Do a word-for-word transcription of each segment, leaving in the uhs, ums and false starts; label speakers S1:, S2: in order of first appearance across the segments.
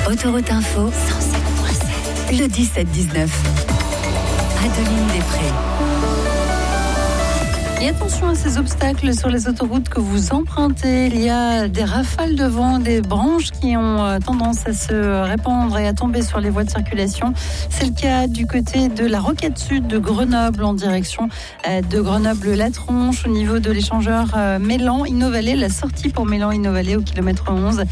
S1: Autoroute Info, cent sept point sept. Le dix-sept dix-neuf. Adeline Després.
S2: Et attention à ces obstacles sur les autoroutes que vous empruntez. Il y a des rafales de vent, des branches qui ont tendance à se répandre et à tomber sur les voies de circulation. C'est le cas du côté de la Rocade Sud de Grenoble en direction de Grenoble-la-Tronche au niveau de l'échangeur Mélan-Innovalet. La sortie pour Mélan-Innovalet au kilomètre onze.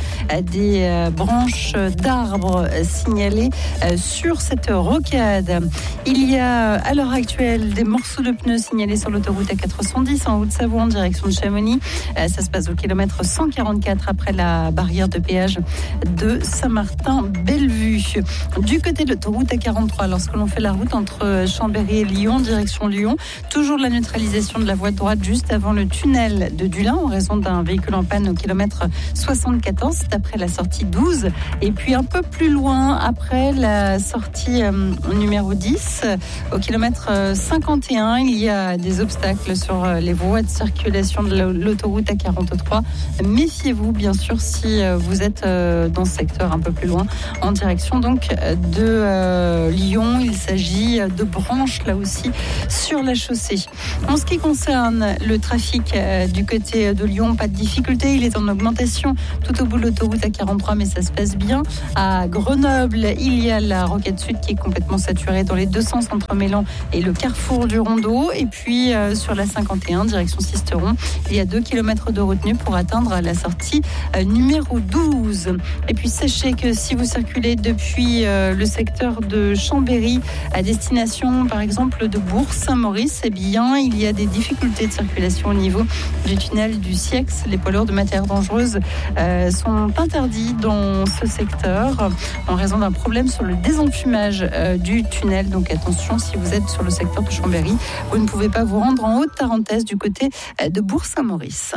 S2: Des branches d'arbres signalées sur cette rocade. Il y a à l'heure actuelle des morceaux de pneus signalés sur l'autoroute A quatre cent dix en Haute-Savoie en direction de Chamonix. Ça se passe au kilomètre cent quarante-quatre après la barrière de péage de Saint-Martin-Bellevue. Du côté de l'autoroute A quarante-trois, lorsque l'on fait la route entre Chambéry et Lyon, direction Lyon, toujours de la neutralisation de la voie de droite juste avant le tunnel de Dulin en raison d'un véhicule en panne au kilomètre soixante-quatorze, c'est après la sortie douze. Et puis un peu plus loin, après la sortie euh, numéro dix, au kilomètre cinquante et un, il y a des obstacles sur les voies de circulation de l'autoroute A quarante-trois. Méfiez-vous, bien sûr, si vous êtes dans ce secteur un peu plus loin, en direction donc de euh, Lyon. Il s'agit de branches, là aussi, sur la chaussée. En ce qui concerne le trafic euh, du côté de Lyon, pas de difficulté. Il est en augmentation tout au bout de l'autoroute A quarante-trois, mais ça se passe bien. À Grenoble, il y a la Rocade Sud qui est complètement saturée dans les deux sens entre Mélan et le carrefour du Rondeau. Et puis, euh, sur la cinquante et un, direction Sisteron, il y a deux kilomètres de retenue pour atteindre la sortie euh, numéro douze. Et puis sachez que si vous circulez depuis euh, le secteur de Chambéry à destination par exemple de Bourg-Saint-Maurice, eh bien il y a des difficultés de circulation au niveau du tunnel du Siex. Les poids lourds de matières dangereuses euh, sont interdits dans ce secteur en raison d'un problème sur le désenfumage euh, du tunnel. Donc attention, si vous êtes sur le secteur de Chambéry, vous ne pouvez pas vous rendre en Haute-Tarentaise du côté de Bourg-Saint-Maurice.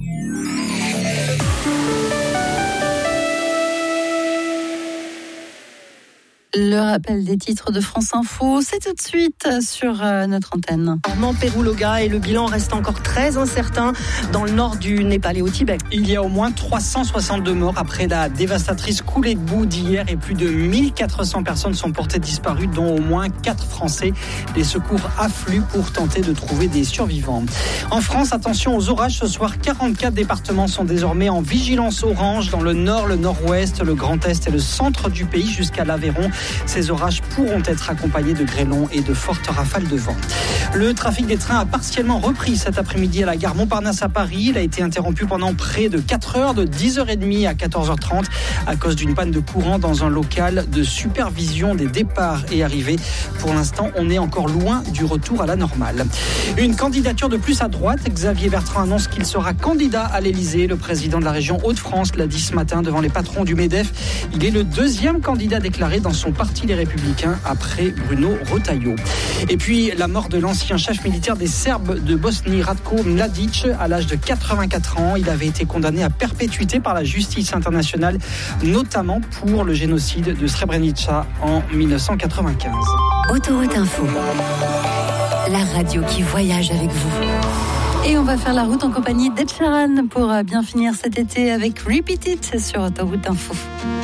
S2: Le rappel des titres de France Info, c'est tout de suite sur euh, notre antenne.
S3: Armand Perouloga et le bilan reste encore très incertain dans le nord du Népal et au Tibet.
S4: Il y a au moins trois cent soixante-deux morts après la dévastatrice coulée de boue d'hier et plus de mille quatre cents personnes sont portées disparues, dont au moins quatre Français. Les secours affluent pour tenter de trouver des survivants. En France, attention aux orages. Ce soir, quarante-quatre départements sont désormais en vigilance orange dans le nord, le nord-ouest, le Grand Est et le centre du pays jusqu'à l'Aveyron. Ces orages pourront être accompagnés de grêlons et de fortes rafales de vent. Le trafic des trains a partiellement repris cet après-midi à la gare Montparnasse à Paris. Il a été interrompu pendant près de quatre heures, de dix heures trente à quatorze heures trente, à cause d'une panne de courant dans un local de supervision des départs et arrivées. Pour l'instant, on est encore loin du retour à la normale. Une candidature de plus à droite. Xavier Bertrand annonce qu'il sera candidat à l'Élysée. Le président de la région Hauts-de-France l'a dit ce matin devant les patrons du MEDEF. Il est le deuxième candidat déclaré dans son parti Les Républicains après Bruno Retailleau. Et puis la mort de l'ancien chef militaire des Serbes de Bosnie, Ratko Mladic, à l'âge de quatre-vingt-quatre ans. Il avait été condamné à perpétuité par la justice internationale, notamment pour le génocide de Srebrenica en dix-neuf cent quatre-vingt-quinze.
S1: Autoroute Info, la radio qui voyage avec vous.
S2: Et on va faire la route en compagnie d'Ed Sheeran pour bien finir cet été avec Repeat It sur Autoroute Info.